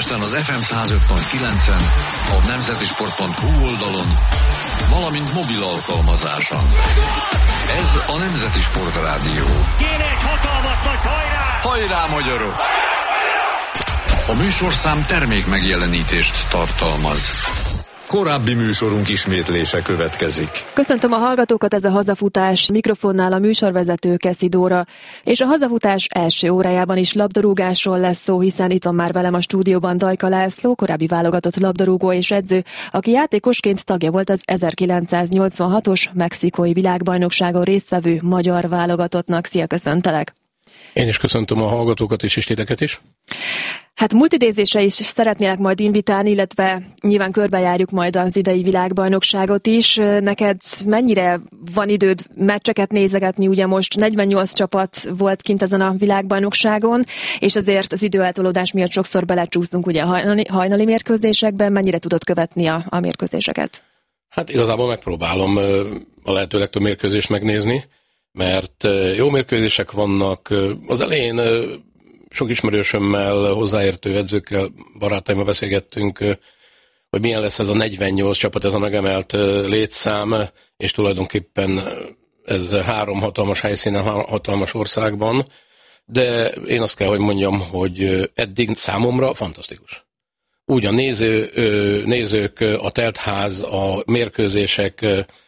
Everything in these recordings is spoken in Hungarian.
Budapesten az FM 105.9-en, a nemzetisport.hu oldalon, valamint mobil alkalmazáson. Ez a Nemzeti Sport Rádió. Kéne egy hatalmas nagy hajrá! Hajrá, magyarok! A műsorszám termék megjelenítést tartalmaz. Korábbi műsorunk ismétlése következik. Köszöntöm a hallgatókat, ez a Hazafutás, mikrofonnál a műsorvezető Keszi Dóra. És a Hazafutás első órájában is labdarúgásról lesz szó, hiszen itt van már velem a stúdióban Dajka László, korábbi válogatott labdarúgó és edző, aki játékosként tagja volt az 1986-os mexikói világbajnokságon résztvevő magyar válogatottnak. Szia, köszöntelek! Én is köszöntöm a hallgatókat és titeket is. Hát multidézésre is szeretnélek majd invitálni, illetve nyilván körbejárjuk majd az idei világbajnokságot is. Neked mennyire van időd meccseket nézegetni? Ugye most 48 csapat volt kint ezen a világbajnokságon, és azért az időeltolódás miatt sokszor belecsúsztunk ugye a hajnali mérkőzésekben. Mennyire tudod követni a mérkőzéseket? Hát igazából megpróbálom a lehető legtöbb mérkőzést megnézni, mert jó mérkőzések vannak. Az elején sok ismerősömmel, hozzáértő edzőkkel, barátaimmal beszélgettünk, hogy milyen lesz ez a 48 csapat, ez a megemelt létszám, és tulajdonképpen ez 3 hatalmas helyszínen, hatalmas országban, de én azt kell, hogy mondjam, hogy eddig számomra fantasztikus. Úgy a nézők, a teltház, a mérkőzések,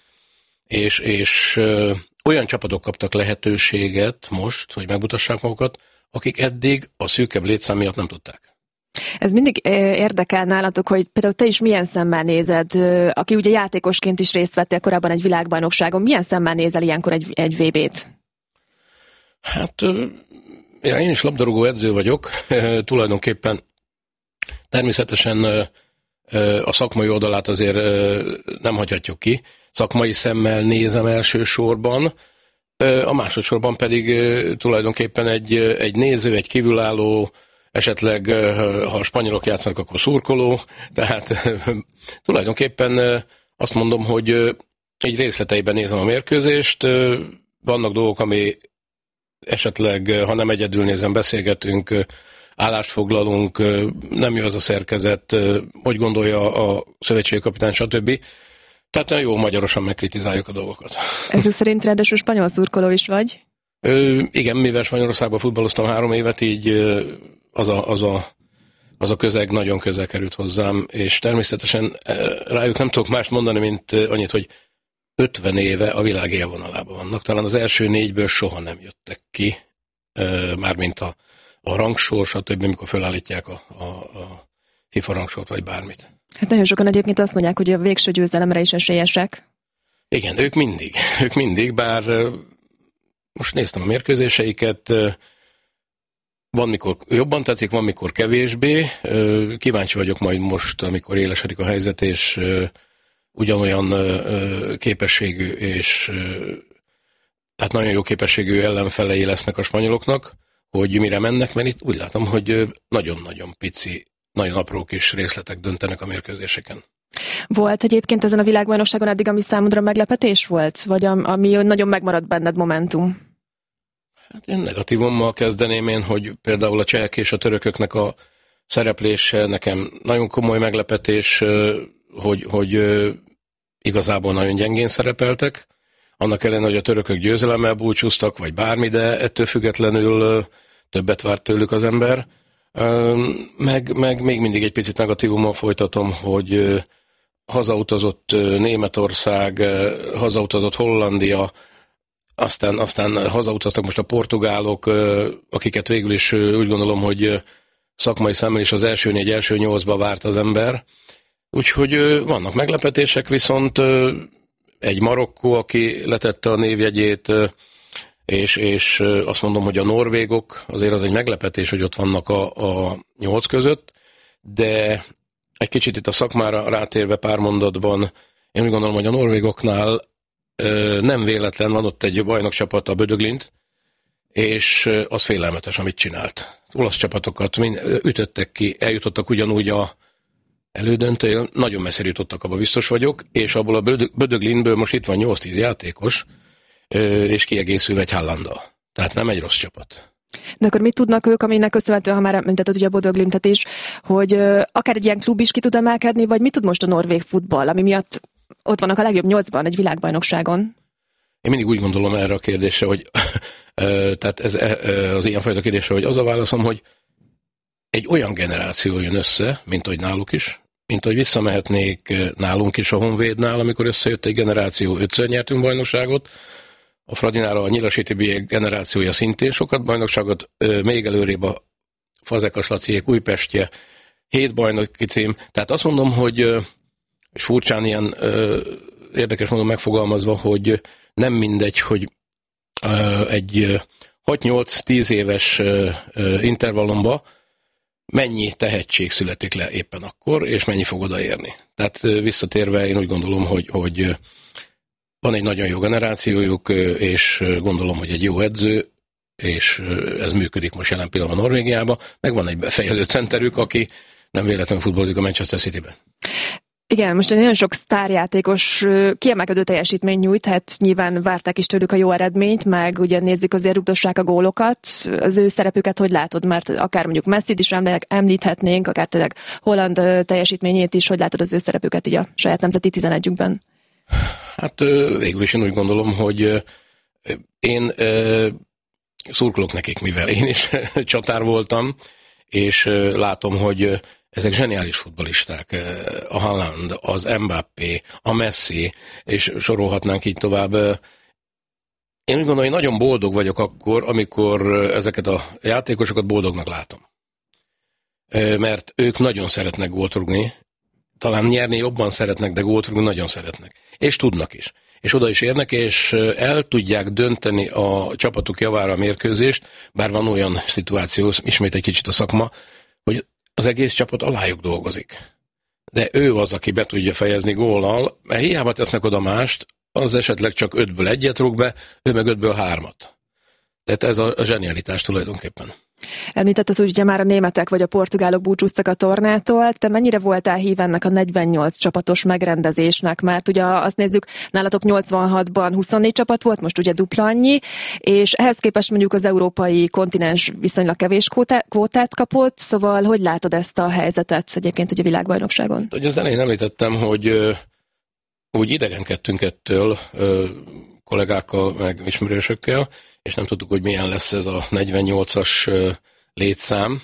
és olyan csapatok kaptak lehetőséget most, hogy megmutassák magukat, akik eddig a szűkebb létszám miatt nem tudták. Ez mindig érdekel nálatok, hogy például te is milyen szemmel nézed, aki ugye játékosként is részt vettél korábban egy világbajnokságon, milyen szemmel nézel ilyenkor egy VB-t? Hát én is labdarúgó edző vagyok, tulajdonképpen természetesen a szakmai oldalát azért nem hagyhatjuk ki, szakmai szemmel nézem elsősorban, a másodszorban pedig tulajdonképpen egy néző, egy kívülálló, esetleg ha a spanyolok játszanak, akkor szurkoló, tehát tulajdonképpen azt mondom, hogy egy részleteiben nézem a mérkőzést, vannak dolgok, ami esetleg, ha nem egyedül nézem, beszélgetünk, állást foglalunk, nem jó az a szerkezet, hogy gondolja a szövetségi kapitány, stb. Tehát nagyon jó magyarosan megkritizáljuk a dolgokat. Ezek szerint ráadásul spanyol szurkoló is vagy? Igen, mivel Spanyolországban futballoztam 3 évet, így az a közeg nagyon közel került hozzám, és természetesen rájuk nem tudok mást mondani, mint annyit, hogy 50 éve a világ élvonalában vannak. Talán az első 4-ből soha nem jöttek ki, mármint a rangsor, stb., amikor felállítják a FIFA rangsort, vagy bármit. Hát nagyon sokan egyébként azt mondják, hogy a végső győzelemre is esélyesek. Igen, ők mindig, bár most néztem a mérkőzéseiket, van mikor jobban tetszik, van mikor kevésbé. Kíváncsi vagyok majd most, amikor élesedik a helyzet, és ugyanolyan képességű és tehát nagyon jó képességű ellenfelei lesznek a spanyoloknak, hogy mire mennek, mert itt úgy látom, hogy nagyon-nagyon pici, nagyon apró kis részletek döntenek a mérkőzéseken. Volt egyébként ezen a világbajnokságon eddig, ami számodra meglepetés volt? Vagy ami nagyon megmaradt benned momentum? Hát én negatívummal kezdeném én, hogy például a csehek és a törököknek a szereplése nekem nagyon komoly meglepetés, hogy igazából nagyon gyengén szerepeltek. Annak ellenére, hogy a törökök győzelemmel búcsúztak, vagy bármi, de ettől függetlenül többet várt tőlük az ember. Meg még mindig egy picit negatívummal folytatom, hogy hazautazott Németország, hazautazott Hollandia, aztán hazautaztak most a portugálok, akiket végül is úgy gondolom, hogy szakmai szemmel is az első 4, első 8-ba várt az ember. Úgyhogy vannak meglepetések, viszont egy Marokkó, aki letette a névjegyét, és azt mondom, hogy a norvégok, azért az egy meglepetés, hogy ott vannak a 8 között, de egy kicsit itt a szakmára rátérve pár mondatban, én úgy gondolom, hogy a norvégoknál nem véletlen van ott egy bajnokcsapat, a Bodø/Glimt, és az félelmetes, amit csinált. Olasz csapatokat ütöttek ki, eljutottak ugyanúgy a elődöntőjén, nagyon messzire jutottak, abban biztos vagyok, és abból a Bodø/Glimtből most itt van 8-10 játékos, és kiegészülve egy Haalanddal. Tehát nem egy rossz csapat. De akkor mit tudnak ők, aminek köszönhetően, ha már említetted ugye a Bodø Glimtet is, hogy akár egy ilyen klub is ki tud emelkedni, vagy mit tud most a norvég futball, ami miatt ott vannak a legjobb 8-ban egy világbajnokságon? Én mindig úgy gondolom erre a kérdésre, hogy tehát ez az ilyenfajta kérdésre, hogy az a válaszom, hogy egy olyan generáció jön össze, mint ahogy náluk is, mint ahogy visszamehetnék nálunk is a Honvédnál, amikor összejött egy generáció, 5-szer nyertünk bajnokságot, a Fradinára a Nyilasi generációja szintén sokat bajnokságot, még előrébb a Fazekas Laciék Újpestje, 7 bajnoki cím. Tehát azt mondom, hogy és furcsán ilyen érdekes módon megfogalmazva, hogy nem mindegy, hogy egy 6-8-10 éves intervallumba mennyi tehetség születik le éppen akkor, és mennyi fog odaérni. Tehát visszatérve én úgy gondolom, hogy van egy nagyon jó generációjuk, és gondolom, hogy egy jó edző, és ez működik most jelen pillanatban Norvégiában, meg van egy befejező centerük, aki nem véletlenül futballozik a Manchester Cityben. Igen, most nagyon sok sztárjátékos kiemelkedő teljesítmény nyújt, hát nyilván várták is tőlük a jó eredményt, meg ugye nézzük, azért rugdossák a gólokat. Az ő szerepüket hogy látod? Mert akár mondjuk Messit is említhetnénk, akár tényleg Holland teljesítményét is, hogy látod az ő szerepüket így a saját nemzeti 11-ükben? Hát végül is én úgy gondolom, hogy én szurkolok nekik, mivel én is csatár voltam, és látom, hogy ezek zseniális futballisták. A Haaland, az Mbappé, a Messi, és sorolhatnánk így tovább. Én úgy gondolom, hogy nagyon boldog vagyok akkor, amikor ezeket a játékosokat boldognak látom. Mert ők nagyon szeretnek gólt rúgni, talán nyerni jobban szeretnek, de gólt rúgni nagyon szeretnek. És tudnak is. És oda is érnek, és el tudják dönteni a csapatuk javára a mérkőzést, bár van olyan szituáció, ismét egy kicsit a szakma, hogy az egész csapat alájuk dolgozik. De ő az, aki be tudja fejezni góllal, mert hiába tesznek oda mást, az esetleg csak 5-ből 1-et rúg be, ő meg 5-ből 3-at. Tehát ez a zsenialitás tulajdonképpen. Említetted, hogy ugye már a németek vagy a portugálok búcsúztak a tornától. Te mennyire voltál hív ennek a 48 csapatos megrendezésnek? Mert ugye azt nézzük, nálatok 86-ban 24 csapat volt, most ugye dupla annyi, és ehhez képest mondjuk az európai kontinens viszonylag kevés kvótát kapott, szóval hogy látod ezt a helyzetet egyébként ugye a világbajnokságon? Ugye az elején említettem, hogy úgy idegenkedtünk ettől kollégákkal, meg ismerősökkel, és nem tudtuk, hogy milyen lesz ez a 48-as létszám,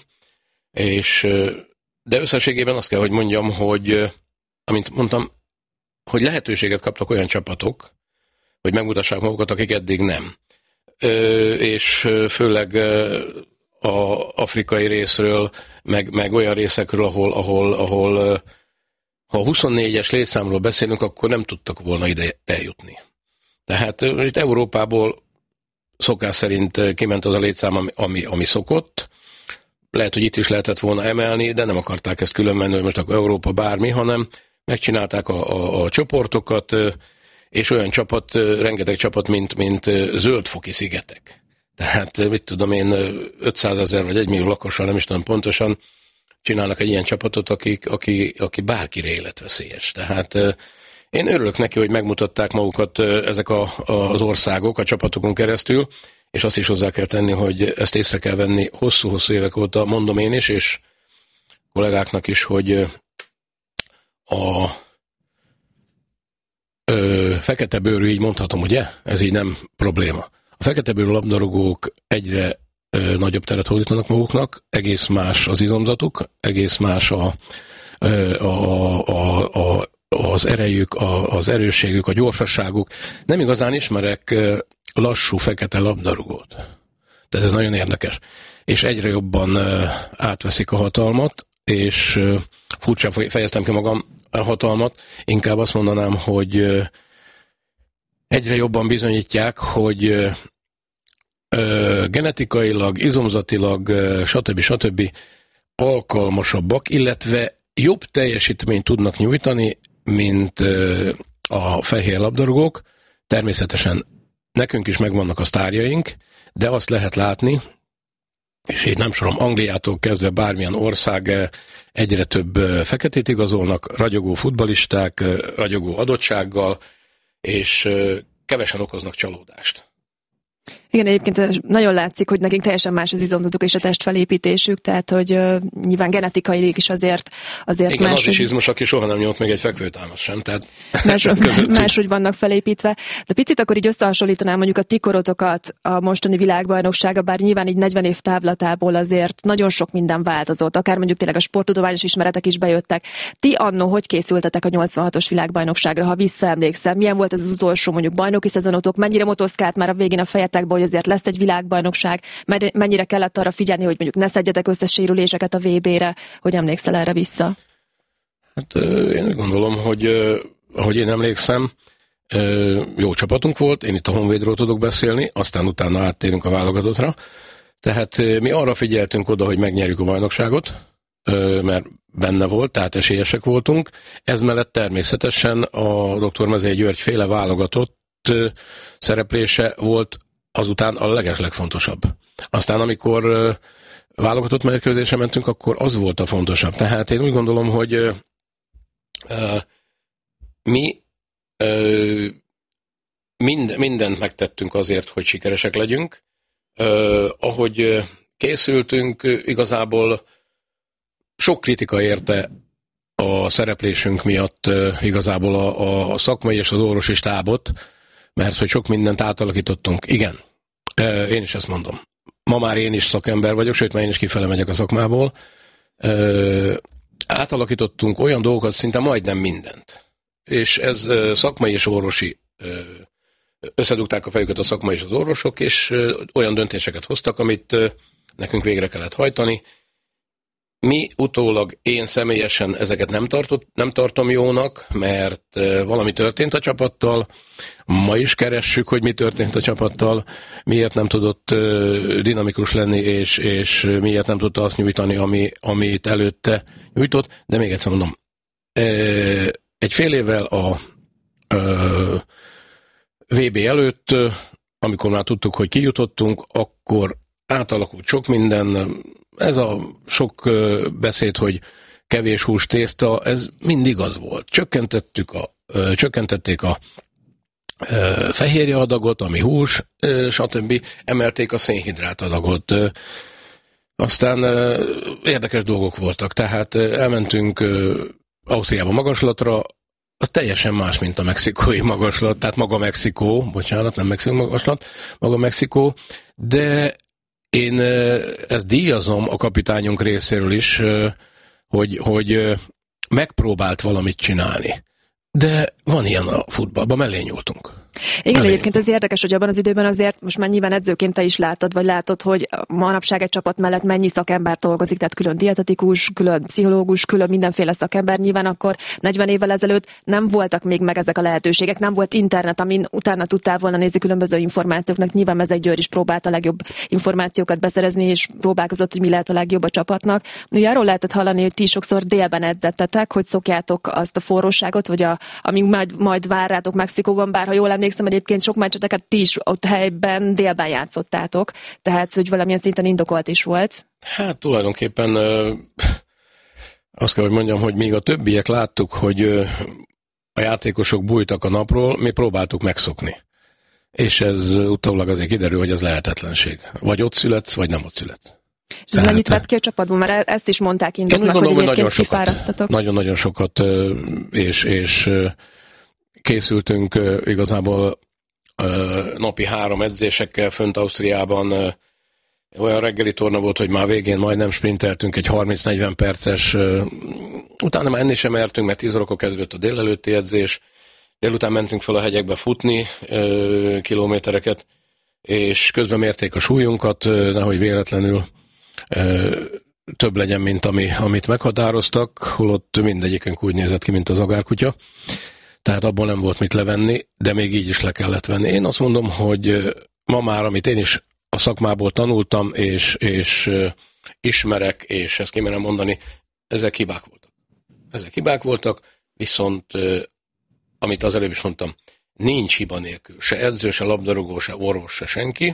de összességében azt kell, hogy mondjam, hogy, amint mondtam, hogy lehetőséget kaptak olyan csapatok, hogy megmutassák magukat, akik eddig nem. És főleg az afrikai részről, meg olyan részekről, ahol ha 24-es létszámról beszélünk, akkor nem tudtak volna ide eljutni. Tehát itt Európából szokás szerint kiment az a létszám, ami szokott. Lehet, hogy itt is lehetett volna emelni, de nem akarták ezt különvenni, hogy most akkor Európa bármi, hanem megcsinálták a csoportokat, és olyan csapat, rengeteg csapat, mint Zöldfoki szigetek. Tehát mit tudom én, 500 000 vagy 1 millió lakossal, nem is tudom pontosan, csinálnak egy ilyen csapatot, aki bárkire életveszélyes. Tehát én örülök neki, hogy megmutatták magukat ezek az országok a csapatokon keresztül, és azt is hozzá kell tenni, hogy ezt észre kell venni hosszú-hosszú évek óta, mondom én is, és kollégáknak is, hogy a fekete bőrű, így mondhatom, ugye? Ez így nem probléma. A fekete bőrű labdarúgók egyre nagyobb teret hódítanak maguknak, egész más az izomzatuk, egész más az erejük, az erősségük, a gyorsaságuk. Nem igazán ismerek lassú fekete labdarúgót. Tehát ez nagyon érdekes. És egyre jobban átveszik a hatalmat, és furcsán fejeztem ki magam a hatalmat, inkább azt mondanám, hogy egyre jobban bizonyítják, hogy genetikailag, izomzatilag, stb. Alkalmasabbak, illetve jobb teljesítményt tudnak nyújtani, mint a fehér labdarúgók. Természetesen nekünk is megvannak a sztárjaink, de azt lehet látni, és így nem sorom, Angliától kezdve bármilyen ország egyre több feketét igazolnak, ragyogó futballisták, ragyogó adottsággal, és kevesen okoznak csalódást. Igen, egyébként nagyon látszik, hogy nekik teljesen más az izomzatuk és a testfelépítésük, tehát hogy nyilván genetikailag is azért igen, más. Az is izmos, aki soha nem nyomott még egy fekvőtámaszt sem, tehát máshogy vannak felépítve. De picit akkor így összehasonlítanám mondjuk a ti korotokat a mostani világbajnoksága, bár nyilván így 40 év távlatából azért nagyon sok minden változott, akár mondjuk tényleg a sporttudományos ismeretek is bejöttek. Ti annó hogy készültetek a 86-os világbajnokságra, ha visszaemlékszel? Milyen volt ez az utolsó mondjuk bajnoki szezonotok? Mennyire motoszkált már a végén a fejetekbe, hogy azért lesz egy világbajnokság? Mennyire kellett arra figyelni, hogy mondjuk ne szedjetek össze sérüléseket a VB-re? Hogy emlékszel erre vissza? Hát én úgy gondolom, hogy ahogy én emlékszem, jó csapatunk volt, én itt a Honvédról tudok beszélni, aztán utána áttérünk a válogatottra. Tehát mi arra figyeltünk oda, hogy megnyerjük a bajnokságot, mert benne volt, tehát esélyesek voltunk. Ez mellett természetesen a dr. Mezei György féle válogatott szereplése volt azután a legeslegfontosabb. Aztán amikor válogatott mérkőzésre mentünk, akkor az volt a fontosabb. Tehát én úgy gondolom, hogy mi mindent megtettünk azért, hogy sikeresek legyünk. Ahogy készültünk, igazából sok kritika érte a szereplésünk miatt igazából a szakmai és az orvosi stábot, mert hogy sok mindent átalakítottunk. Igen, én is ezt mondom. Ma már én is szakember vagyok, sőt, már én is kifele megyek a szakmából. Átalakítottunk olyan dolgokat, szinte majdnem mindent. És ez szakmai és orvosi, összedugták a fejüket a szakmai és az orvosok, és olyan döntéseket hoztak, amit nekünk végre kellett hajtani. Mi utólag, én személyesen ezeket nem tartom jónak, mert valami történt a csapattal, ma is keressük, hogy mi történt a csapattal, miért nem tudott dinamikus lenni, és miért nem tudta azt nyújtani, amit előtte nyújtott, de még egyszer mondom, egy fél évvel a VB előtt, amikor már tudtuk, hogy kijutottunk, akkor átalakult sok minden. Ez a sok beszéd, hogy kevés hús tészta, ez mindig az volt. Csökkentették a fehérje adagot, ami hús, stb. Emelték a szénhidrát adagot. Aztán érdekes dolgok voltak, tehát elmentünk Ausztriába magaslatra, az teljesen más, mint a mexikói magaslat, tehát maga Mexikó, bocsánat, nem Mexikó magaslat, maga Mexikó, de én ezt díjazom a kapitányunk részéről is, hogy megpróbált valamit csinálni. De van ilyen a futballban, mellé nyúltunk. Igen, egyébként ez érdekes, hogy abban az időben azért most már nyilván edzőként te is látod, hogy manapság egy csapat mellett mennyi szakember dolgozik, tehát külön dietetikus, külön pszichológus, külön mindenféle szakember. Nyilván akkor 40 évvel ezelőtt nem voltak még meg ezek a lehetőségek, nem volt internet, amin utána tudtál volna nézni különböző információknak. Nyilván Mezei György is próbált a legjobb információkat beszerezni, és próbálkozott, hogy mi lehet a legjobb a csapatnak. Ugye arról lehetett hallani, hogy ti sokszor délben edzettetek, hogy szokjátok azt a forróságot, vagy amíg majd vár rátok Mexikóban, bár ha jól emlékszem, egyébként sok meccseket ti is ott helyben délben játszottátok, tehát hogy valamilyen szinten indokolt is volt. Hát tulajdonképpen azt kell, hogy mondjam, hogy még a többiek láttuk, hogy a játékosok bújtak a napról, mi próbáltuk megszokni. És ez utólag azért kiderül, hogy ez lehetetlenség. Vagy ott születsz, vagy nem ott születsz. És ez mennyit vett ki a csapatban? Mert ezt is mondták indoknak, hogy egyébként kifáradtatok. Nagyon-nagyon sokat, és készültünk igazából napi 3 edzésekkel fönt Ausztriában. Olyan reggeli torna volt, hogy már végén majdnem sprinteltünk egy 30-40 perces, utána már enni sem mertünk, mert 10 órakor kezdődött a délelőtti edzés, délután mentünk fel a hegyekbe futni kilométereket, és közben mérték a súlyunkat, nehogy véletlenül több legyen, mint amit meghatároztak, holott mindegyikünk úgy nézett ki, mint az agárkutya. Tehát abból nem volt mit levenni, de még így is le kellett venni. Én azt mondom, hogy ma már, amit én is a szakmából tanultam, és ismerek, és ezt kimerem mondani, ezek hibák voltak, viszont, amit az előbb is mondtam, nincs hiba nélkül. Se edző, se labdarúgó, se orvos, se senki.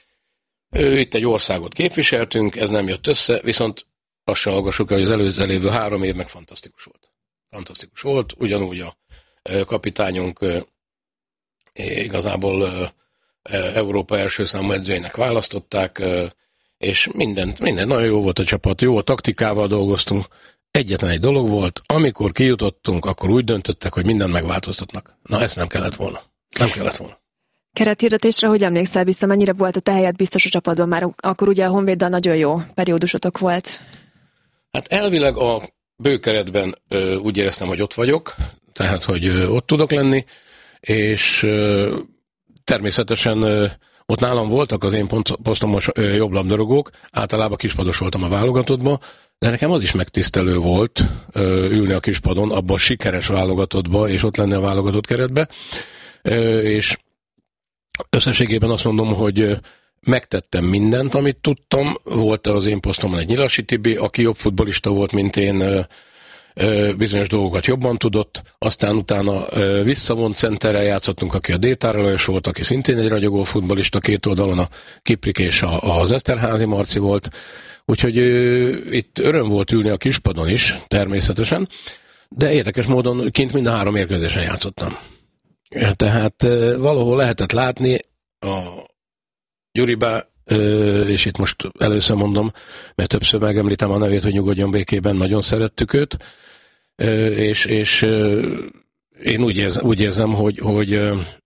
Itt egy országot képviseltünk, ez nem jött össze, viszont azt se hallgassuk el, hogy az előző lévő 3 év meg fantasztikus volt. Fantasztikus volt, ugyanúgy a kapitányunk igazából Európa első számú edzőjének választották, és minden nagyon jó volt a csapat, jó a taktikával dolgoztunk. Egyetlen egy dolog volt, amikor kijutottunk, akkor úgy döntöttek, hogy mindent megváltoztatnak. Na, ezt nem kellett volna. Kerethirdetésre, hogy emlékszel vissza, mennyire volt a te helyed biztos a csapatban? Már akkor ugye a Honvéddal nagyon jó periódusotok volt. Hát elvileg a bőkeretben úgy éreztem, hogy ott vagyok, tehát, hogy ott tudok lenni, és természetesen ott nálam voltak az én posztomos jobblabdarúgók, általában kispados voltam a válogatottban, de nekem az is megtisztelő volt ülni a kispadon, abban a sikeres válogatottba, és ott lenni a válogatott keretbe, és összességében azt mondom, hogy megtettem mindent, amit tudtam. Volt az én posztomon egy Nyilasi Tibi, aki jobb futballista volt, mint én, bizonyos dolgokat jobban tudott, aztán utána visszavont centerrel játszottunk, aki a Détár Lajos volt, aki szintén egy ragyogó futballista, két oldalon a Kiprik és az Eszterházi Marci volt, úgyhogy itt öröm volt ülni a kispadon is, természetesen, de érdekes módon kint mind a 3 mérkőzésen játszottam. Tehát valahol lehetett látni a Gyuribá, és itt most először mondom, mert többször megemlítem a nevét, hogy nyugodjon békében, nagyon szerettük őt, és én úgy érzem, hogy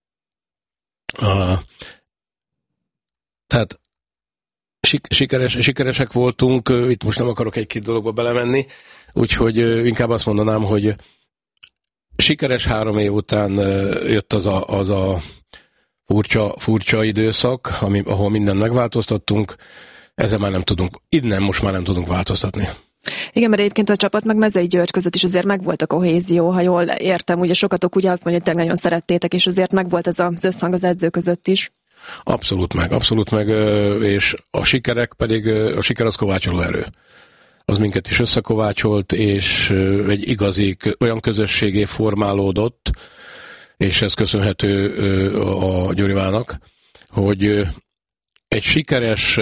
tehát sikeresek voltunk, itt most nem akarok egy-két dologba belemenni, úgyhogy inkább azt mondanám, hogy sikeres 3 év után jött az a furcsa időszak, ahol mindent megváltoztattunk, ezzel már nem tudunk, innen most már nem tudunk változtatni. Igen, mert egyébként a csapat meg Mezei György között is azért megvolt a kohézió, ha jól értem, ugye sokatok ugye azt mondja, hogy nagyon szerettétek, és azért megvolt ez az összhang az edző között is. Abszolút meg, és a sikerek pedig, a siker az kovácsoló erő. Az minket is összekovácsolt, és egy igazi olyan közösségé formálódott, és ez köszönhető a Gyurivának, hogy egy sikeres,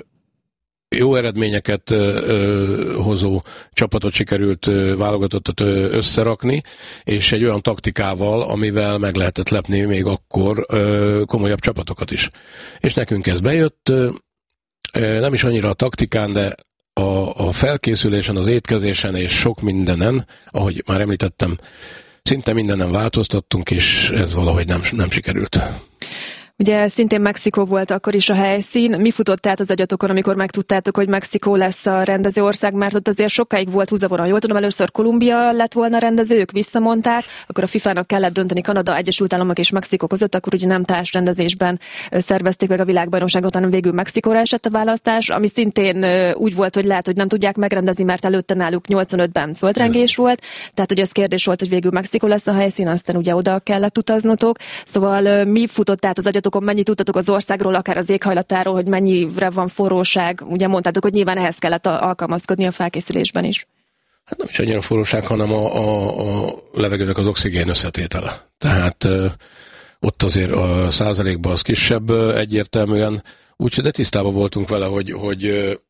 jó eredményeket hozó csapatot sikerült válogatottat összerakni, és egy olyan taktikával, amivel meg lehetett lepni még akkor komolyabb csapatokat is. És nekünk ez bejött, nem is annyira a taktikán, de a felkészülésen, az étkezésen és sok mindenen, ahogy már említettem, szinte mindenen változtattunk, és ez valahogy nem sikerült. Ugye szintén Mexikó volt akkor is a helyszín. Mi futott át az agyatokon, amikor megtudtátok, hogy Mexikó lesz a rendező ország, mert ott azért sokáig volt húzavona. Jól tudom, először Kolumbia lett volna rendező, ők visszamondták, akkor a FIFA-nak kellett dönteni Kanada, Egyesült Államok és Mexikó között, akkor ugye nem társrendezésben szervezték meg a világbajnokságot, hanem végül Mexikóra esett a választás, ami szintén úgy volt, hogy lehet, hogy nem tudják megrendezni, mert előtte náluk 85-ben földrengés volt, tehát ugye ez kérdés volt, hogy végül Mexikó lesz a helyszín, aztán ugye oda kellett utaznotok. Szóval mi futott át az agyatokon, mennyit tudtatok az országról, akár az éghajlatáról, hogy mennyire van forróság? Ugye mondtátok, hogy nyilván ehhez kellett alkalmazkodni a felkészülésben is. Hát nem is annyira forróság, hanem a levegőnek az oxigén összetétele. Tehát ott azért a százalékban az kisebb egyértelműen, úgyhogy de tisztában voltunk vele, hogy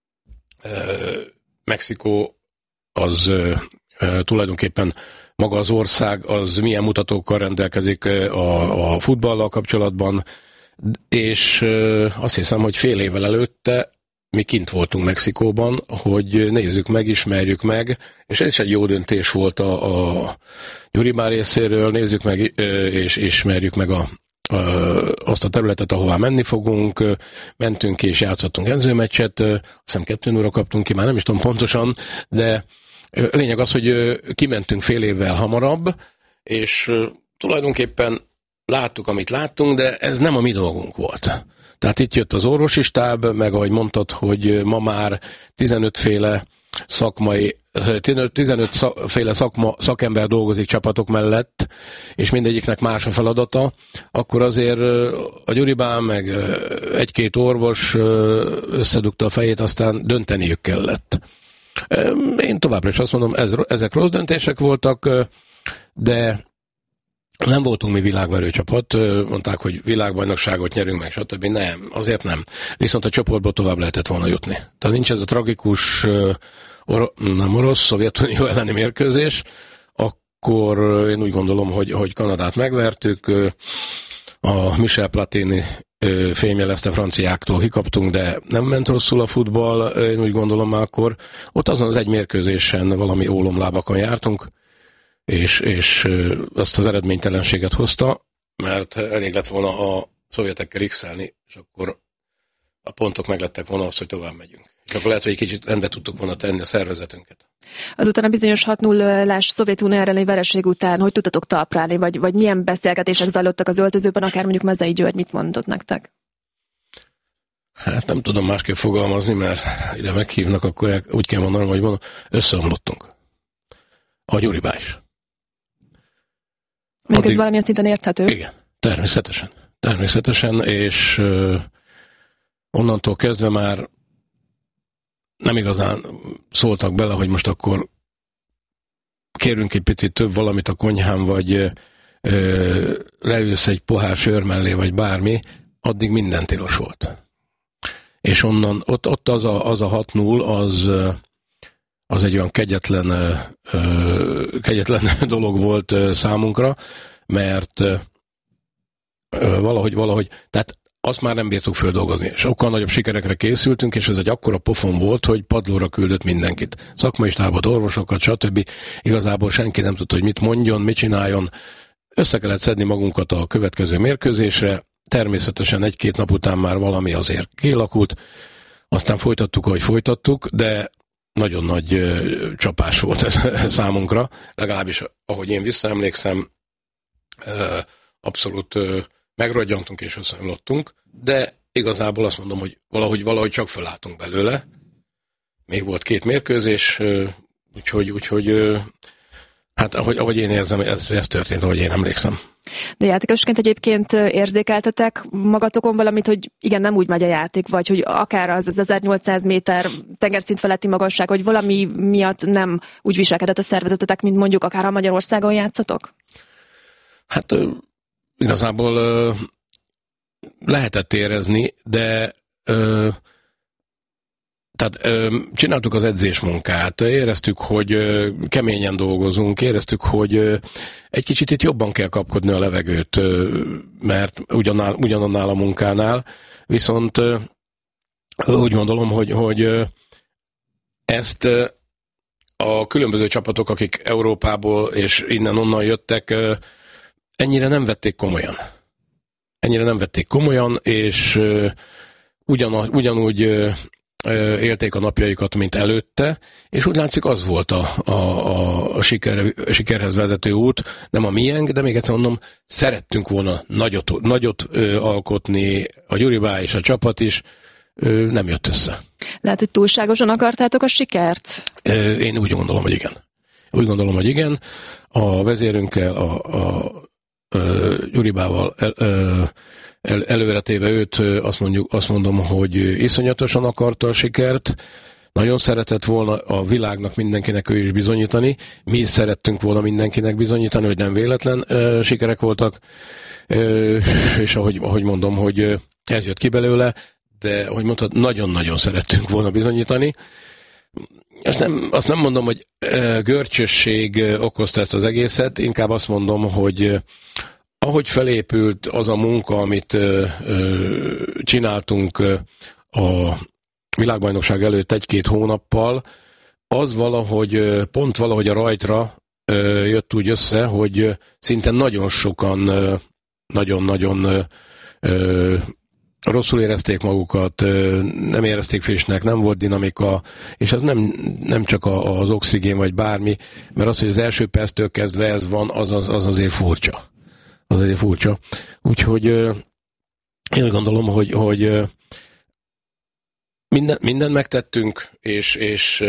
Mexikó az tulajdonképpen maga az ország, az milyen mutatókkal rendelkezik a futballal kapcsolatban, és azt hiszem, hogy fél évvel előtte mi kint voltunk Mexikóban, hogy nézzük meg, ismerjük meg, és ez is egy jó döntés volt a Gyuribá részéről, nézzük meg és ismerjük meg azt a területet, ahová menni fogunk, mentünk ki és játszottunk edzőmeccset, azt hiszem 2-0 kaptunk ki, már nem is tudom pontosan, de lényeg az, hogy kimentünk fél évvel hamarabb, és tulajdonképpen láttuk, amit láttunk, de ez nem a mi dolgunk volt. Tehát itt jött az orvosi stáb, meg ahogy mondtad, hogy ma már 15 féle szakember dolgozik csapatok mellett, és mindegyiknek más a feladata, akkor azért a Gyuribán meg egy-két orvos összedugta a fejét, aztán dönteniük kellett. Én továbbra is azt mondom, ezek rossz döntések voltak, de nem voltunk mi világverő csapat, mondták, hogy világbajnokságot nyerünk meg, stb. Nem, azért nem. Viszont a csoportból tovább lehetett volna jutni. Tehát nincs ez a tragikus Szovjetunió elleni mérkőzés, akkor én úgy gondolom, hogy Kanadát megvertük, a Michel Platini fémjelezte, franciáktól kikaptunk, de nem ment rosszul a futball, én úgy gondolom már akkor. Ott azon az egy mérkőzésen valami ólomlábakon jártunk, és azt az eredménytelenséget hozta, mert elég lett volna a szovjetekkel x-elni, és akkor a pontok meglettek volna az, hogy tovább megyünk. És akkor lehet, hogy egy kicsit rendbe tudtuk volna tenni a szervezetünket. Azután a bizonyos 6-0-ás Szovjetunió elleni vereség után hogy tudtatok talpra állni, vagy milyen beszélgetések zajlottak az öltözőben, akár mondjuk Mezei György mit mondott nektek? Hát nem tudom másképp fogalmazni, mert ide meghívnak, akkor úgy kell mondanom, hogy mondom, összeomlottunk. A Gyuribá is. Még ez valamilyen szinten érthető? Igen, természetesen, és onnantól kezdve már nem igazán szóltak bele, hogy most akkor kérünk egy picit több valamit a konyhán, vagy leülsz egy pohár sör mellé, vagy bármi, addig minden tilos volt. És onnan, ott az a 6-0, az egy olyan kegyetlen dolog volt számunkra, mert valahogy, tehát azt már nem bírtuk földolgozni. Sokkal nagyobb sikerekre készültünk, és ez egy akkora pofon volt, hogy padlóra küldött mindenkit. Szakmai stábot, orvosokat, stb. Igazából senki nem tudta, hogy mit mondjon, mit csináljon. Össze kellett szedni magunkat a következő mérkőzésre. Természetesen egy-két nap után már valami azért kialakult. Aztán folytattuk, ahogy folytattuk, de nagyon nagy csapás volt ez számunkra. Legalábbis, ahogy én visszaemlékszem, abszolút megrodjantunk és összeomlottunk, de igazából azt mondom, hogy valahogy csak fölálltunk belőle. Még volt 2 mérkőzés, úgyhogy hát ahogy én érzem, ez történt, ahogy én emlékszem. De játékosként egyébként érzékeltetek magatokon valamit, hogy igen, nem úgy megy a játék, vagy hogy akár az 1800 méter tengerszint feletti magasság, hogy valami miatt nem úgy viselkedett a szervezetetek, mint mondjuk akár a Magyarországon játszatok? Hát igazából lehetett érezni, de tehát csináltuk az edzésmunkát, éreztük, hogy keményen dolgozunk, éreztük, hogy egy kicsit itt jobban kell kapkodni a levegőt, mert ugyanannál a munkánál, viszont úgy gondolom, hogy ezt a különböző csapatok, akik Európából és innen-onnan jöttek, ennyire nem vették komolyan, és ugyanúgy élték a napjaikat, mint előtte, és úgy látszik, az volt a sikerhez vezető út, nem a miénk, de még egyszer mondom, szerettünk volna nagyot alkotni, a Gyuribá és a csapat is, nem jött össze. Lehet, hogy túlságosan akartátok a sikert? Én úgy gondolom, hogy igen. A vezérünkkel, a Gyuribával előretéve őt, azt mondom, hogy iszonyatosan akarta a sikert, nagyon szeretett volna a világnak, mindenkinek ő is bizonyítani, mi is szerettünk volna mindenkinek bizonyítani, hogy nem véletlen sikerek voltak, és ahogy mondom, hogy ez jött ki belőle, de ahogy mondtad, nagyon-nagyon szerettünk volna bizonyítani. Azt nem mondom, hogy görcsösség okozta ezt az egészet, inkább azt mondom, hogy ahogy felépült az a munka, amit csináltunk a világbajnokság előtt 1-2 hónappal, az valahogy a rajtra jött úgy össze, hogy szinte nagyon sokan nagyon-nagyon rosszul érezték magukat, nem érezték frissnek, nem volt dinamika, és ez nem csak az oxigén vagy bármi, mert az, hogy az első perctől kezdve ez van, az azért furcsa. Úgyhogy én úgy gondolom, hogy mindent megtettünk, és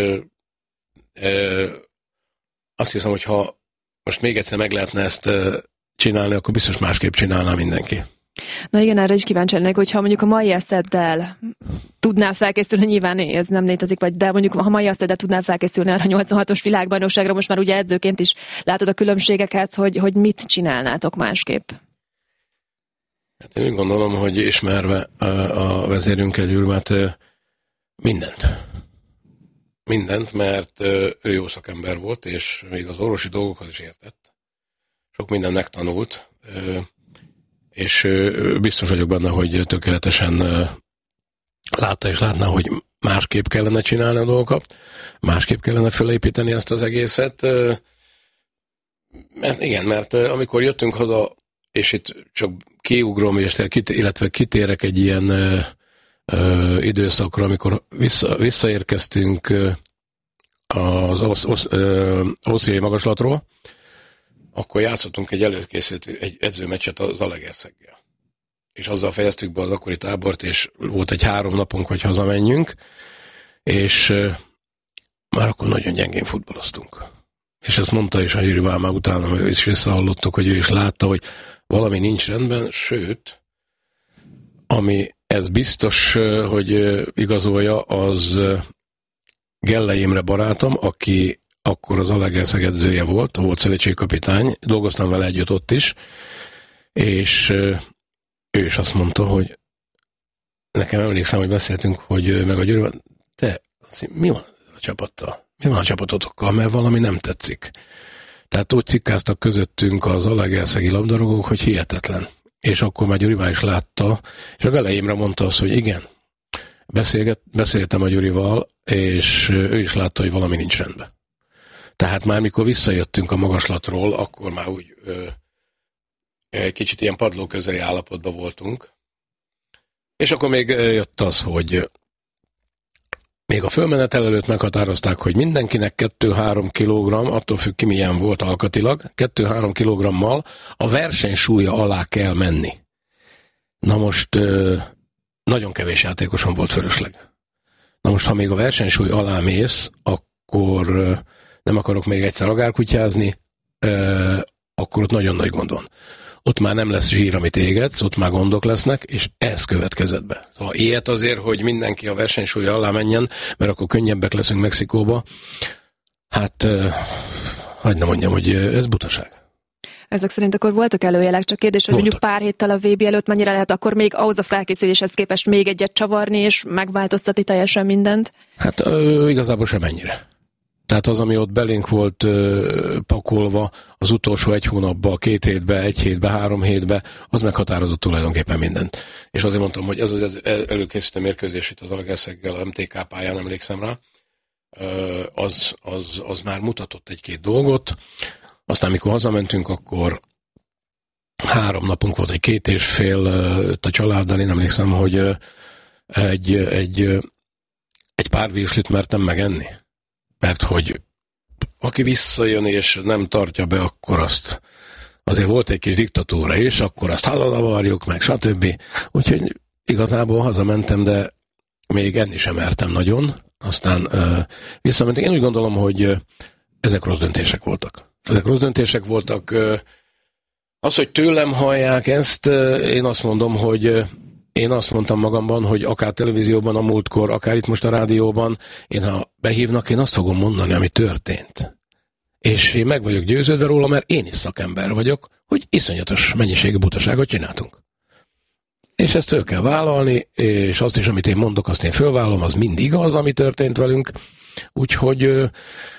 azt hiszem, hogy ha most még egyszer meg lehetne ezt csinálni, akkor biztos másképp csinálná mindenki. Na igen, erre is kíváncsi lennék, hogyha mondjuk a mai eszeddel tudnál felkészülni, nyilván ez nem létezik, de mondjuk ha mai eszeddel tudnál felkészülni arra a 86-os világbajnokságra, most már ugye edzőként is látod a különbségeket, hogy mit csinálnátok másképp? Hát én úgy gondolom, hogy ismerve a vezérünkkel, Gyurmát, mindent, mert ő jó szakember volt, és még az orvosi dolgokhoz is értett. Sok minden megtanult, és biztos vagyok benne, hogy tökéletesen látta és látná, hogy másképp kellene csinálni a dolgokat, másképp kellene felépíteni ezt az egészet. Mert amikor jöttünk haza, és itt csak kiugrom, illetve kitérek egy ilyen időszakra, amikor visszaérkeztünk az Ószéi magaslatról, akkor játszottunk egy edzőmeccset az Zalaegerszeggel. És azzal fejeztük be az akkori tábort, és volt egy 3 napunk, hogy hazamenjünk, és már akkor nagyon gyengén futballoztunk. És ezt mondta is a Gyuri már utána, és visszahallottuk, hogy ő is látta, hogy valami nincs rendben, sőt, ami ez biztos, hogy igazolja, az Gellei Imre barátom, aki akkor az Zalaegerszeg edzője volt szövetségkapitány, dolgoztam vele együtt ott is, és ő is azt mondta, hogy nekem emlékszem, hogy beszéltünk, hogy meg a Gyuri, mi van a csapattal? Mi van a csapatotokkal? Mert valami nem tetszik. Tehát úgy cikkáztak közöttünk az zalaegerszegi labdarúgók, hogy hihetetlen. És akkor már Gyuri is látta, és a Gellei Imre mondta azt, hogy igen, beszéltem a Gyurival, és ő is látta, hogy valami nincs rendben. Tehát már mikor visszajöttünk a magaslatról, akkor már úgy egy kicsit ilyen padló közeli állapotban voltunk. És akkor még jött az, hogy még a fölmenetel előtt meghatározták, hogy mindenkinek 2-3 kg, attól függ ki milyen volt alkatilag, 2-3 kg-mal a versenysúlya alá kell menni. Na most nagyon kevés játékoson volt fölösleg. Na most, ha még a versenysúly alá mész, akkor nem akarok még egyszer agárkutyázni, akkor ott nagyon nagy gond van. Ott már nem lesz zsír, amit égetsz, ott már gondok lesznek, és ez következett be. Szóval ilyet azért, hogy mindenki a versenysúlya alá menjen, mert akkor könnyebbek leszünk Mexikóba. Hát, hagyd ne mondjam, hogy ez butaság. Ezek szerint akkor voltak előjelek, csak kérdés, hogy mondjuk pár héttel a VB előtt mennyire lehet akkor még ahhoz a felkészüléshez képest még egyet csavarni, és megváltoztatni teljesen mindent? Hát igazából sem ennyire. Tehát az, ami ott belénk volt pakolva az utolsó 1 hónapban, 2 hétben, 1 hétben, 3 hétben, az meghatározott tulajdonképpen mindent. És azért mondtam, hogy ez az előkészítő mérkőzés itt az Zalaegerszeggel, a MTK pályán, emlékszem rá, az már mutatott 1-2 dolgot. Aztán, mikor hazamentünk, akkor 3 napunk volt, egy 2,5 a családdal, én emlékszem, hogy egy pár virslit mertem megenni. Mert hogy aki visszajön és nem tartja be, akkor azt azért volt egy kis diktatúra is, akkor azt halalavarjuk, meg stb. Úgyhogy igazából hazamentem, de még enni sem mertem nagyon. Aztán visszamentem. Én úgy gondolom, hogy ezek rossz döntések voltak. Az, hogy tőlem hallják ezt, én azt mondom, hogy én azt mondtam magamban, hogy akár televízióban a múltkor, akár itt most a rádióban, ha behívnak, én azt fogom mondani, ami történt. És én meg vagyok győződve róla, mert én is szakember vagyok, hogy iszonyatos mennyiségű butaságot csináltunk. És ezt föl kell vállalni, és azt is, amit én mondok, azt én fölvállalom, az mind igaz, ami történt velünk. Úgyhogy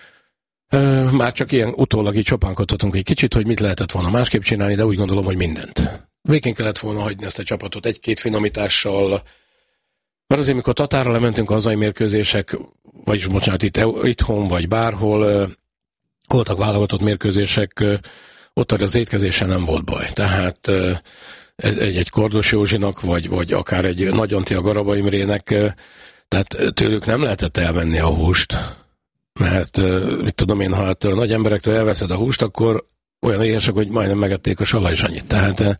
már csak ilyen utólag így csopánkodhatunk egy kicsit, hogy mit lehetett volna másképp csinálni, de úgy gondolom, hogy mindent. Végén kellett volna hagyni ezt a csapatot 1-2 finomítással, mert azért, mikor Tatárra lementünk a hazai mérkőzések, vagyis bocsánat, itthon vagy bárhol, voltak válogatott mérkőzések, ott az étkezéssel nem volt baj. Tehát egy Kordos Józsinak, vagy akár egy Nagy Antti a Garaba Imrének, tehát tőlük nem lehetett elvenni a húst, mert mit tudom én, ha a nagy emberektől elveszed a húst, akkor olyan éhesek, hogy majdnem megették a salajsanyit. Tehát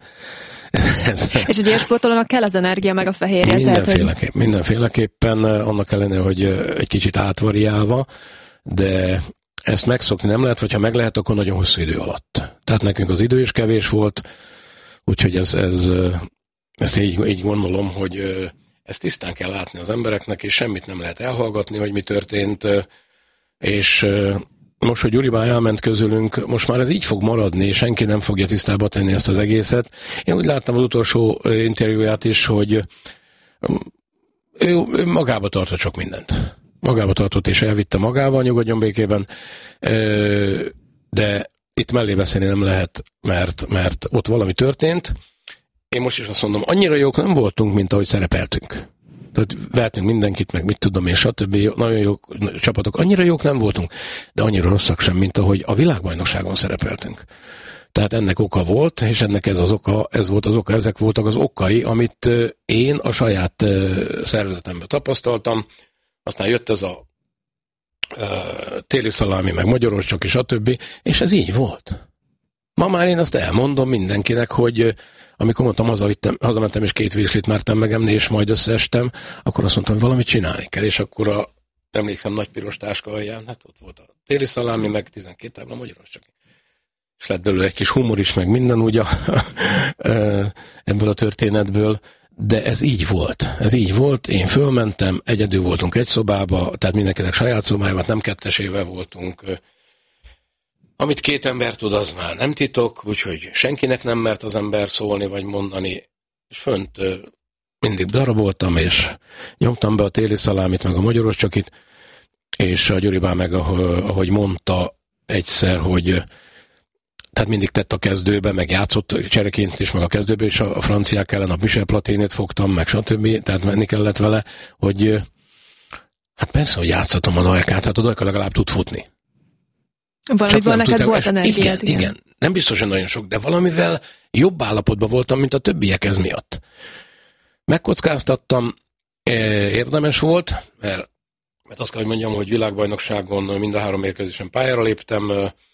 és egy ilyen sportolónak kell az energia, meg a fehérje. Mindenféleképpen, annak ellenére, hogy egy kicsit átvariálva, de ezt megszokni nem lehet, vagy ha meg lehet, akkor nagyon hosszú idő alatt. Tehát nekünk az idő is kevés volt, úgyhogy ezt így gondolom, hogy ezt tisztán kell látni az embereknek, és semmit nem lehet elhallgatni, hogy mi történt, és most, hogy Gyuri elment közülünk, most már ez így fog maradni, és senki nem fogja tisztába tenni ezt az egészet. Én úgy láttam az utolsó interjúját is, hogy ő magába tartott sok mindent. Magába tartott, és elvitte magával, nyugodjon békében, de itt mellé beszélni nem lehet, mert ott valami történt, én most is azt mondom, annyira jók nem voltunk, mint ahogy szerepeltünk. Tehát vertünk mindenkit, meg mit tudom én, stb. Nagyon jó csapatok. Annyira jók nem voltunk, de annyira rosszak sem, mint ahogy a világbajnokságon szerepeltünk. Tehát ennek oka volt, és ennek ezek voltak az okai, amit én a saját szervezetemben tapasztaltam. Aztán jött ez a téli szalámi, meg magyarország és stb. És ez így volt. Ma már én azt elmondom mindenkinek, hogy amikor mondtam, hazamentem és 2 virslit mertem megemni, és majd összeestem, akkor azt mondtam, hogy valamit csinálni kell, és akkor emlékszem, nagy piros táska alján, hát ott volt a téli szalámi, meg 12 tábla magyarország. És lett belőle egy kis humor is, meg minden úgy ebből a történetből, de ez így volt, én fölmentem, egyedül voltunk egy szobába, tehát mindenkinek saját szobájában, nem kettesével voltunk. Amit 2 ember tud, az már nem titok, úgyhogy senkinek nem mert az ember szólni vagy mondani, és fönt mindig daraboltam, és nyomtam be a téli szalámit, meg a magyarországit, és a Gyuribá meg, ahogy mondta egyszer, hogy tehát mindig tett a kezdőbe, meg játszott csereként is, meg a kezdőbe, és a franciák ellen a Michel Platinét fogtam, meg stb. Tehát menni kellett vele, hogy hát persze, hogy játszhatom a Dajkát, hát a Dajka legalább tud futni. Valamivel neked volt energiát. Igen. Nem biztos, hogy nagyon sok, de valamivel jobb állapotban voltam, mint a többiek ez miatt. Megkockáztattam, érdemes volt, mert azt kell, hogy mondjam, hogy világbajnokságon mind a 3 mérkőzésen pályára léptem,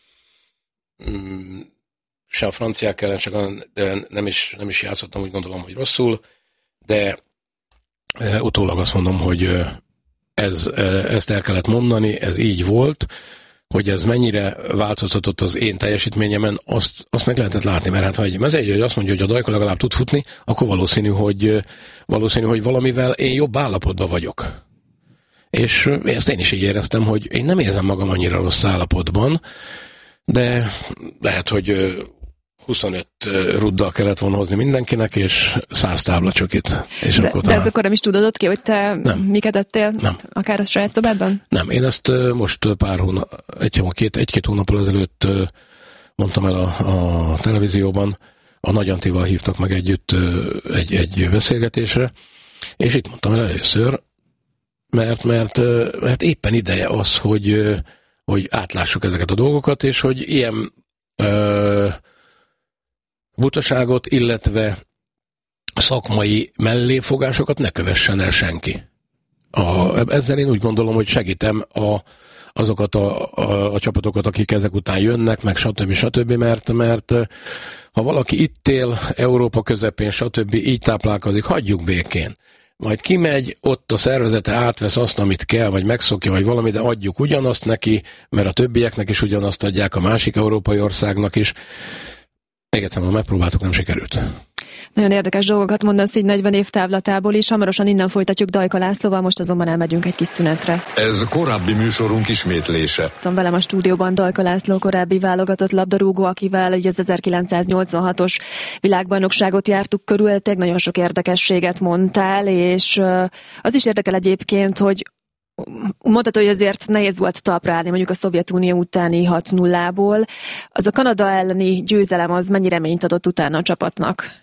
se a franciák ellen, de nem is játszottam, úgy gondolom, hogy rosszul, de utólag azt mondom, hogy ezt el kellett mondani, ez így volt, hogy ez mennyire változtatott az én teljesítményemen, azt meg lehetett látni, mert hát ha egy mezei, hogy azt mondja, hogy a Dajka legalább tud futni, akkor valószínű, hogy valamivel én jobb állapotban vagyok. És ezt én is így éreztem, hogy én nem érzem magam annyira rossz állapotban, de lehet, hogy 25 ruddal kellett volna hozni mindenkinek, és 100 táblacsokit. De ez akkor nem is tudod ki, hogy te miket ettél? Nem. Akár a saját szobádban? Nem, én ezt most egy-két hónappal ezelőtt mondtam el a televízióban, a Nagy Antival hívtak meg együtt egy beszélgetésre, és itt mondtam el először, mert éppen ideje az, hogy átlássuk ezeket a dolgokat, és hogy ilyen butaságot, illetve szakmai melléfogásokat ne kövessen el senki. Ezzel én úgy gondolom, hogy segítem azokat a csapatokat, akik ezek után jönnek, meg stb. Mert ha valaki itt él, Európa közepén, stb. Így táplálkozik, hagyjuk békén. Majd kimegy, ott a szervezete átvesz azt, amit kell, vagy megszokja, vagy valami, de adjuk ugyanazt neki, mert a többieknek is ugyanazt adják, a másik európai országnak is. Még egyszer megpróbáltuk, nem sikerült. Nagyon érdekes dolgokat mondasz így 40 év távlatából is. Hamarosan innen folytatjuk Dajka Lászlóval, most azonban elmegyünk egy kis szünetre. Ez korábbi műsorunk ismétlése. Velem a stúdióban Dajka László, korábbi válogatott labdarúgó, akivel ugye az 1986-os világbajnokságot jártuk körül, nagyon sok érdekességet mondtál, és az is érdekel egyébként, hogy mondhatod, hogy azért nehéz volt talpra állni mondjuk a Szovjetunió utáni 6-0-ból. Az a Kanada elleni győzelem az mennyi reményt adott utána a csapatnak?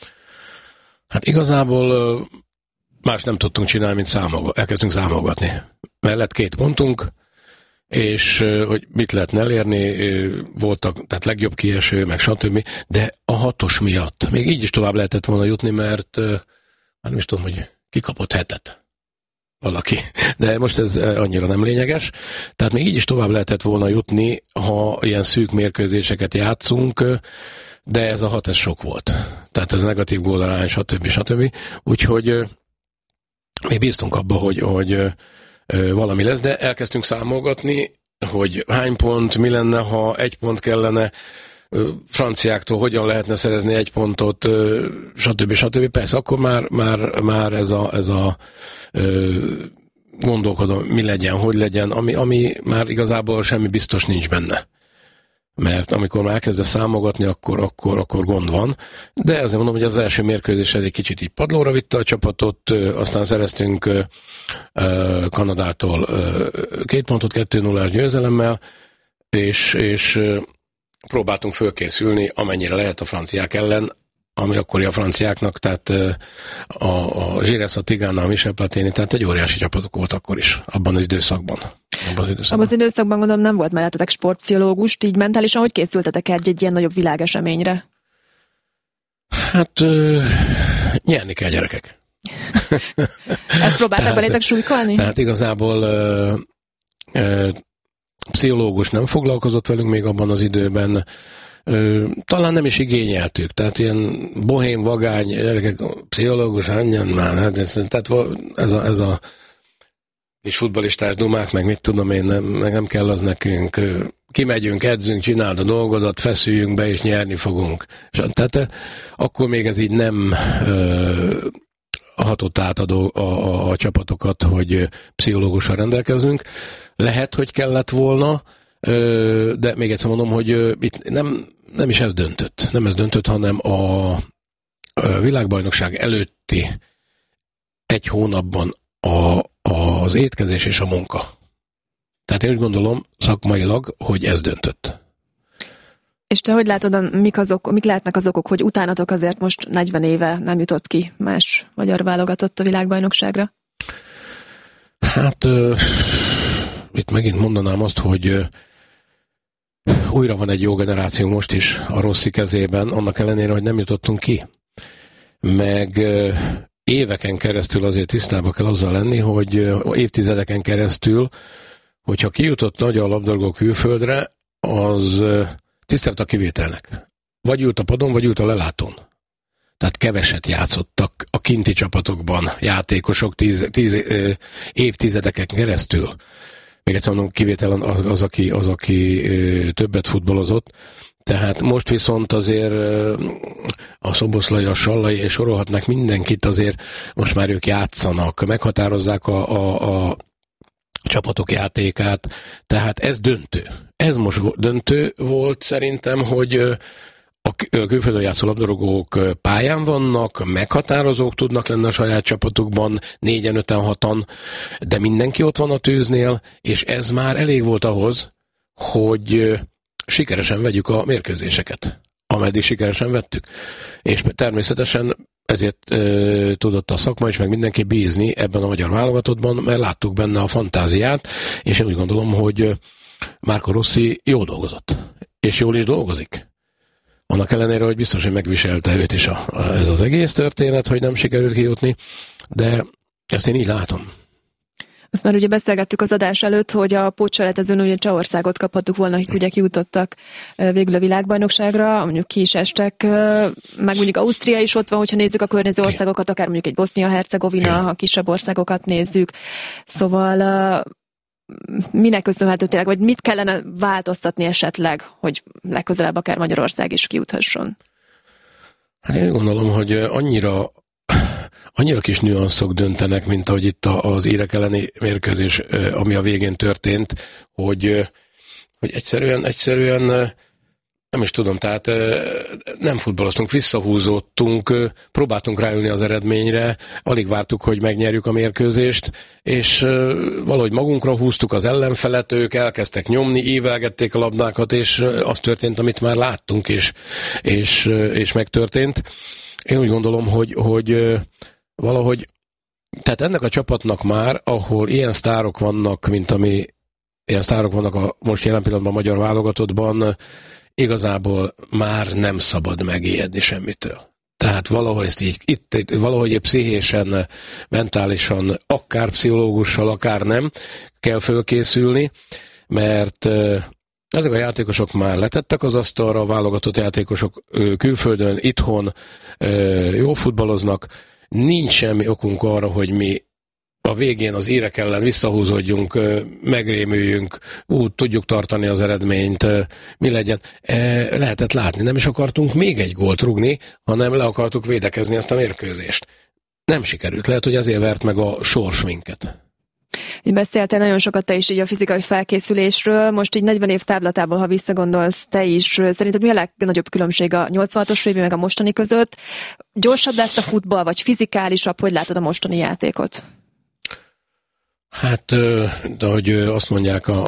Hát igazából más nem tudtunk csinálni, mint elkezdtünk számolgatni. Mert lett 2 pontunk, és hogy mit lehetne elérni, voltak, tehát legjobb kieső, meg stb. De a 6-os miatt még így is tovább lehetett volna jutni, mert már nem is tudom, hogy ki kapott 7-et. Valaki. De most ez annyira nem lényeges. Tehát még így is tovább lehetett volna jutni, ha ilyen szűk mérkőzéseket játszunk, de ez a 6 ez sok volt. Tehát ez negatív gólarány, stb. Úgyhogy mi bíztunk abba, hogy valami lesz, de elkezdtünk számolgatni, hogy hány pont, mi lenne, ha 1 pont kellene, franciáktól hogyan lehetne szerezni 1 pontot, stb. Persze, akkor már ez a gondolkodom, mi legyen, hogy legyen, ami már igazából semmi biztos nincs benne. Mert amikor már elkezdesz számolgatni, akkor gond van. De azért mondom, hogy az első mérkőzés egy kicsit így padlóra vitte a csapatot, aztán szereztünk Kanadától 2 pontot 2-0-ás győzelemmel, és próbáltunk fölkészülni, amennyire lehet a franciák ellen, ami akkori a franciáknak, tehát a Giresse, a Tigana, a Michel Platini, tehát egy óriási csapatok volt akkor is, abban az időszakban. Abban az időszakban gondolom nem volt mellettetek sportpszichológust, így mentálisan hogy készültetek egy ilyen nagyobb világeseményre? Hát nyerni kell, gyerekek. Ezt próbáltak belétek súlykolni? Tehát igazából pszichológus nem foglalkozott velünk még abban az időben, talán nem is igényeltük, tehát ilyen bohém, vagány, gyerekek, pszichológus, annyian már, hát ez a kis futballistás dumák, meg mit tudom én, nem kell az nekünk, kimegyünk, edzünk, csináld a dolgodat, feszüljünk be, és nyerni fogunk. Tehát akkor még ez így nem hatott át a csapatokat, hogy pszichológussal rendelkezünk. Lehet, hogy kellett volna, de még egyszer mondom, hogy itt nem is ez döntött. Nem ez döntött, hanem a világbajnokság előtti egy hónapban az étkezés és a munka. Tehát én úgy gondolom szakmailag, hogy ez döntött. És te hogy látod, mik lehetnek az okok, hogy utánatok azért most 40 éve nem jutott ki más magyar válogatott a világbajnokságra? Hát itt megint mondanám azt, hogy újra van egy jó generáció most is a Rossi kezében, annak ellenére, hogy nem jutottunk ki. Meg éveken keresztül azért tisztában kell azzal lenni, hogy évtizedeken keresztül, hogyha kijutott nagy a labdarúgó külföldre, az tisztelt a kivételnek. Vagy ült a padon, vagy ült a lelátón. Tehát keveset játszottak a kinti csapatokban játékosok 10 évtizedeken keresztül. Még egyszer mondom, kivételen az, aki többet futballozott. Tehát most viszont azért a Szoboszlai, a Sallai, és sorolhatnak mindenkit, azért most már ők játszanak, meghatározzák a csapatok játékát, tehát ez döntő. Ez most döntő volt szerintem, hogy a külföldön játszó labdarúgók pályán vannak, meghatározók tudnak lenni a saját csapatukban, 4-en, 5-en, 6-an, de mindenki ott van a tűznél, és ez már elég volt ahhoz, hogy sikeresen vegyük a mérkőzéseket, ameddig sikeresen vettük. És természetesen ezért tudott a szakma is, meg mindenki bízni ebben a magyar válogatottban, mert láttuk benne a fantáziát, és én úgy gondolom, hogy Marco Rossi jól dolgozott, és jól is dolgozik. Annak ellenére, hogy biztos, hogy megviselte őt is ez az egész történet, hogy nem sikerült kijutni, de ezt én így látom. Azt már ugye beszélgettük az adás előtt, hogy a pótselejtezőn ugye Csehországot kaphattuk volna, akik ugye kijutottak végül a világbajnokságra, mondjuk ki is estek, meg mondjuk Ausztria is ott van, hogyha nézzük a környező országokat, akár mondjuk egy Bosznia-Hercegovina, ha kisebb országokat nézzük. Szóval minek köszönhető tényleg, vagy mit kellene változtatni esetleg, hogy legközelebb akár Magyarország is kijuthasson? Hát én gondolom, hogy annyira kis nüanszok döntenek, mint ahogy itt az írek elleni mérkőzés, ami a végén történt, hogy egyszerűen nem is tudom, tehát nem futballoztunk, visszahúzódtunk, próbáltunk ráülni az eredményre, alig vártuk, hogy megnyerjük a mérkőzést, és valahogy magunkra húztuk az ellenfelet, ők elkezdtek nyomni, ívelgették a labdákat, és az történt, amit már láttunk, és megtörtént. Én úgy gondolom, hogy valahogy, tehát ennek a csapatnak már, ahol ilyen sztárok vannak, ilyen sztárok vannak a most jelen pillanatban a magyar válogatottban, igazából már nem szabad megijedni semmitől. Tehát valahogy ezt valahogy pszichésen, mentálisan, akár pszichológussal, akár nem, kell fölkészülni, mert ezek a játékosok már letettek az asztalra, a válogatott játékosok külföldön, itthon jó futballoznak, nincs semmi okunk arra, hogy mi a végén az írek ellen visszahúzódjunk, megrémüljünk, tudjuk tartani az eredményt, mi legyen. Lehetett látni, nem is akartunk még egy gólt rúgni, hanem le akartuk védekezni ezt a mérkőzést. Nem sikerült, lehet, hogy ezért vert meg a sors minket. Így beszéltél nagyon sokat te is így a fizikai felkészülésről, most így 40 év táblatából, ha visszagondolsz te is, szerinted mi a legnagyobb különbség a 86-os VB meg a mostani között? Gyorsabb lett a futball, vagy fizikálisabb? Hogy látod a mostani játékot? Hát, de hogy azt mondják